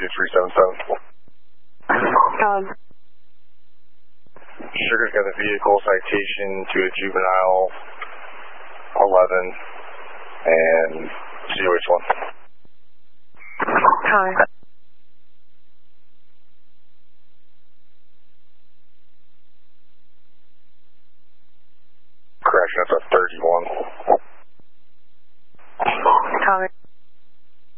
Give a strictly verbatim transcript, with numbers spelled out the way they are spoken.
two three seven seven. Um, Sugar's got a vehicle citation to a juvenile eleven and C O H one. Hi. Correction, that's a thirty-one.